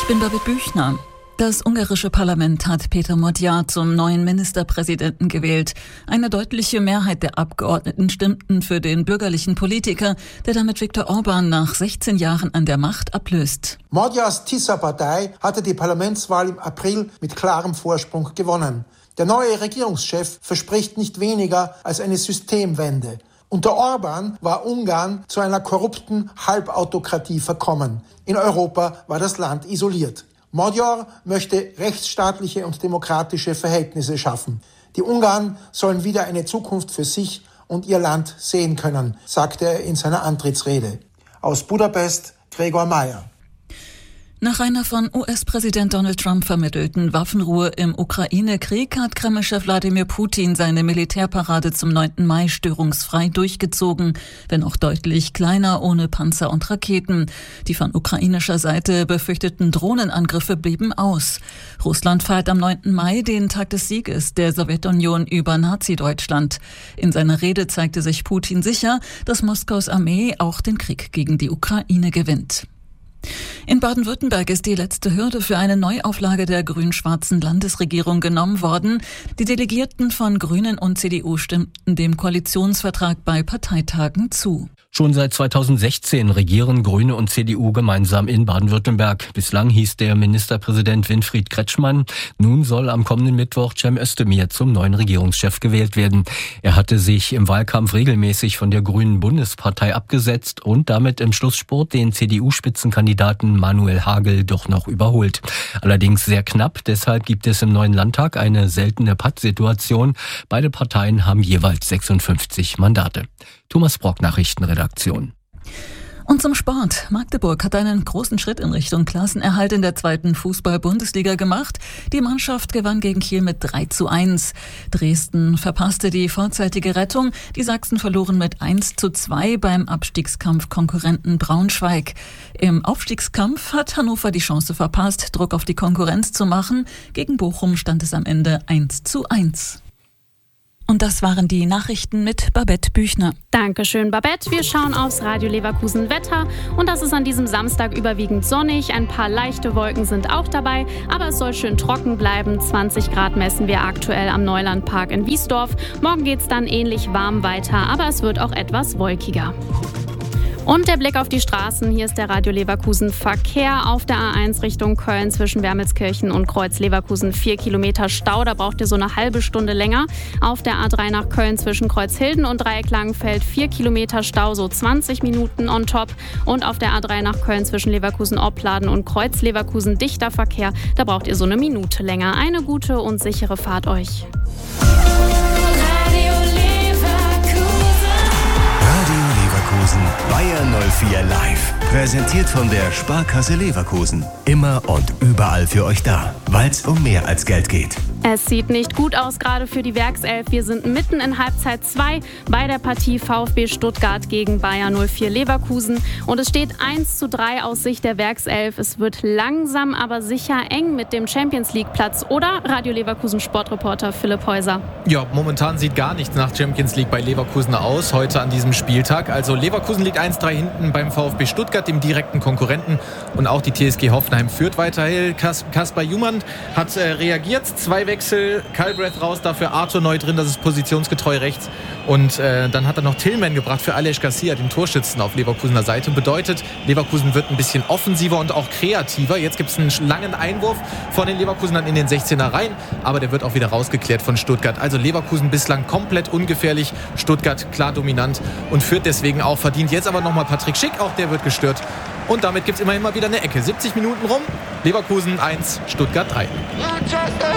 bin Babette Büchner. Das ungarische Parlament hat Péter Magyar zum neuen Ministerpräsidenten gewählt. Eine deutliche Mehrheit der Abgeordneten stimmten für den bürgerlichen Politiker, der damit Viktor Orbán nach 16 Jahren an der Macht ablöst. Magyars Tisza-Partei hatte die Parlamentswahl im April mit klarem Vorsprung gewonnen. Der neue Regierungschef verspricht nicht weniger als eine Systemwende. Unter Orbán war Ungarn zu einer korrupten Halbautokratie verkommen. In Europa war das Land isoliert. Magyar möchte rechtsstaatliche und demokratische Verhältnisse schaffen. Die Ungarn sollen wieder eine Zukunft für sich und ihr Land sehen können, sagte er in seiner Antrittsrede. Aus Budapest, Gregor Mayer. Nach einer von US-Präsident Donald Trump vermittelten Waffenruhe im Ukraine-Krieg hat Kreml-Chef Wladimir Putin seine Militärparade zum 9. Mai störungsfrei durchgezogen, wenn auch deutlich kleiner, ohne Panzer und Raketen. Die von ukrainischer Seite befürchteten Drohnenangriffe blieben aus. Russland feiert am 9. Mai den Tag des Sieges der Sowjetunion über Nazi-Deutschland. In seiner Rede zeigte sich Putin sicher, dass Moskaus Armee auch den Krieg gegen die Ukraine gewinnt. In Baden-Württemberg ist die letzte Hürde für eine Neuauflage der grün-schwarzen Landesregierung genommen worden. Die Delegierten von Grünen und CDU stimmten dem Koalitionsvertrag bei Parteitagen zu. Schon seit 2016 regieren Grüne und CDU gemeinsam in Baden-Württemberg. Bislang hieß der Ministerpräsident Winfried Kretschmann. Nun soll am kommenden Mittwoch Cem Özdemir zum neuen Regierungschef gewählt werden. Er hatte sich im Wahlkampf regelmäßig von der Grünen Bundespartei abgesetzt und damit im Schlussspurt den CDU-Spitzenkandidaten Manuel Hagel doch noch überholt. Allerdings sehr knapp, deshalb gibt es im neuen Landtag eine seltene Pattsituation. Beide Parteien haben jeweils 56 Mandate. Thomas Brock, Nachrichtenredaktion. Und zum Sport. Magdeburg hat einen großen Schritt in Richtung Klassenerhalt in der 2. Fußball-Bundesliga gemacht. Die Mannschaft gewann gegen Kiel mit 3:1. Dresden verpasste die vorzeitige Rettung. Die Sachsen verloren mit 1:2 beim Abstiegskampf-Konkurrenten Braunschweig. Im Aufstiegskampf hat Hannover die Chance verpasst, Druck auf die Konkurrenz zu machen. Gegen Bochum stand es am Ende 1:1. Und das waren die Nachrichten mit Babette Büchner. Dankeschön, Babette. Wir schauen aufs Radio Leverkusen Wetter. Und das ist an diesem Samstag überwiegend sonnig. Ein paar leichte Wolken sind auch dabei. Aber es soll schön trocken bleiben. 20 Grad messen wir aktuell am Neulandpark in Wiesdorf. Morgen geht's dann ähnlich warm weiter. Aber es wird auch etwas wolkiger. Und der Blick auf die Straßen. Hier ist der Radio Leverkusen Verkehr auf der A1 Richtung Köln zwischen Wermelskirchen und Kreuz Leverkusen 4 Kilometer Stau. Da braucht ihr so eine halbe Stunde länger. Auf der A3 nach Köln zwischen Kreuzhilden und Dreieck Langenfeld 4 Kilometer Stau, so 20 Minuten on top. Und auf der A3 nach Köln zwischen Leverkusen-Opladen und Kreuz Leverkusen dichter Verkehr. Da braucht ihr so eine Minute länger. Eine gute und sichere Fahrt euch. Bayern 04 live. Präsentiert von der Sparkasse Leverkusen. Immer und überall für euch da, weil es um mehr als Geld geht. Es sieht nicht gut aus, gerade für die Werkself. Wir sind mitten in Halbzeit 2 bei der Partie VfB Stuttgart gegen Bayer 04 Leverkusen. Und es steht 1:3 aus Sicht der Werkself. Es wird langsam, aber sicher eng mit dem Champions-League-Platz. Oder Radio Leverkusen Sportreporter Philipp Häuser? Ja, momentan sieht gar nichts nach Champions League bei Leverkusen aus, heute an diesem Spieltag. Also Leverkusen liegt 1:3 hinten beim VfB Stuttgart, dem direkten Konkurrenten. Und auch die TSG Hoffenheim führt weiterhin. Kaspar Jumann hat reagiert. 2 Wechsel, Kalbreth raus, dafür Arthur neu drin, das ist positionsgetreu rechts. Und dann hat er noch Tillman gebracht für Aleš Garcia, den Torschützen auf Leverkusener Seite. Bedeutet, Leverkusen wird ein bisschen offensiver und auch kreativer. Jetzt gibt es einen langen Einwurf von den Leverkusenern in den 16er rein, aber der wird auch wieder rausgeklärt von Stuttgart. Also Leverkusen bislang komplett ungefährlich, Stuttgart klar dominant und führt deswegen auch verdient. Jetzt aber nochmal Patrick Schick, auch der wird gestört. Und damit gibt es immerhin mal wieder eine Ecke. 70 Minuten rum, Leverkusen 1, Stuttgart 3.